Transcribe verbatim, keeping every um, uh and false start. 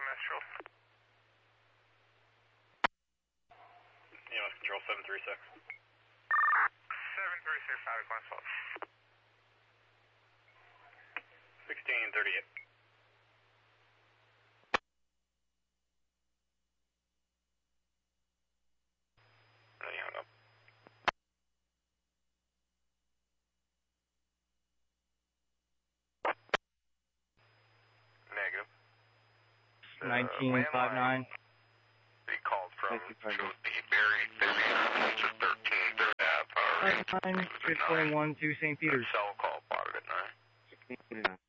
Astral. E M S Control seven three six. seven three six, Howard Consult. sixteen thirty-eight. Then you hung up. Negative. nineteen five nine. He called from shows the buried Vivian thirteen third Ave. Five nine, six one one to Saint Peter's. Cell call plotted at nine.